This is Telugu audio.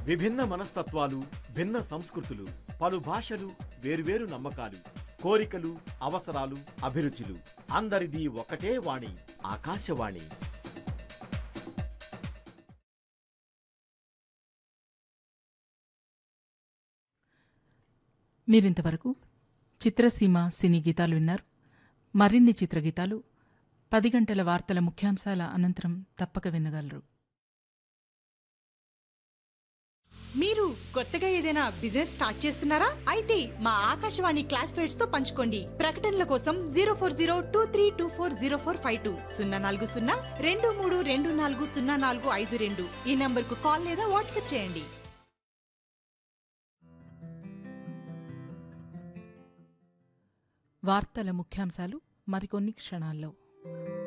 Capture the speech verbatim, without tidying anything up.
విభిన్న మనస్తత్వాలు, భిన్న సంస్కృతులు, పలు భాషలు, వేర్వేరు నమ్మకాలు, కోరికలు, అవసరాలు, అభిరుచులు, అందరిది ఒకటే వాణి, ఆకాశవాణి. మీరింతవరకు చిత్రసీమ సినీ గీతాలు విన్నారు. మరిన్ని చిత్రగీతాలు పది గంటల వార్తల ముఖ్యాంశాల అనంతరం తప్పక వినగలరు. మీరు కొత్తగా ఏదైనా బిజినెస్ స్టార్ట్ చేస్తున్నారా? అయితే మా ఆకాశవాణి క్లాస్మేట్స్ తో పంచుకోండి. ప్రకటనల కోసం zero four zero two three two four zero four five two సున్నా నాలుగు సున్నా రెండు మూడు రెండు నాలుగు సున్నా నాలుగు ఐదు రెండు ఈ నంబర్ కు కాల్ లేదా వాట్సాప్ చేయండి. వార్తల ముఖ్యాంశాలు మరికొన్ని క్షణాల్లో.